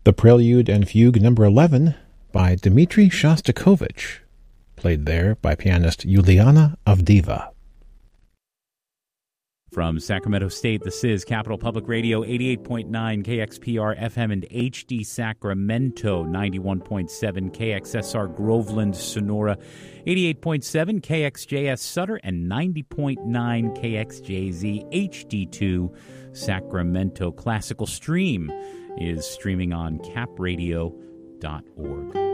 The Prelude and Fugue No. 11 by Dmitri Shostakovich, played there by pianist Yuliana Avdeeva. From Sacramento State, this is Capital Public Radio, 88.9 KXPR FM and HD Sacramento, 91.7 KXSR Groveland, Sonora, 88.7 KXJS Sutter, and 90.9 KXJZ HD2 Sacramento. Classical Stream is streaming on capradio.org.